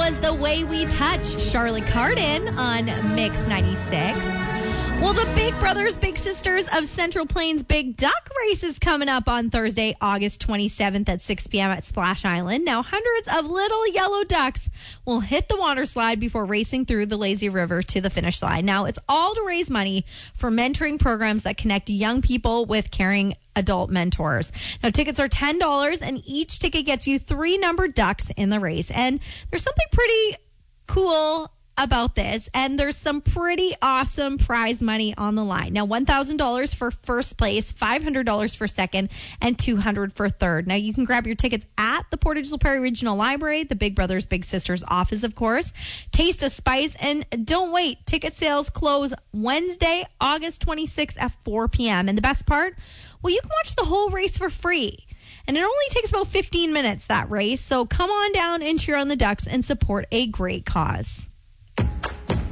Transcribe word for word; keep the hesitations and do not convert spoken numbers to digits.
was The Way We Touch, Charlotte Cardin on Mix ninety-six. Well, the Big Brothers Big Sisters of Central Plains Big Duck race is coming up on Thursday, August twenty-seventh at six p.m. at Splash Island. Now, hundreds of little yellow ducks will hit the water slide before racing through the lazy river to the finish line. Now, it's all to raise money for mentoring programs that connect young people with caring adult mentors. Now, tickets are ten dollars, and each ticket gets you three numbered ducks in the race. And there's something pretty cool about this, and there's some pretty awesome prize money on the line. Now, one thousand dollars for first place, five hundred dollars for second, and two hundred dollars for third. Now, you can grab your tickets at the Portage La Prairie Regional Library, the Big Brothers Big Sisters office, of course. Taste of Spice, and don't wait. Ticket sales close Wednesday, August twenty-sixth at four p.m. And the best part? Well, you can watch the whole race for free. And it only takes about fifteen minutes, that race. So come on down and cheer on the Ducks and support a great cause.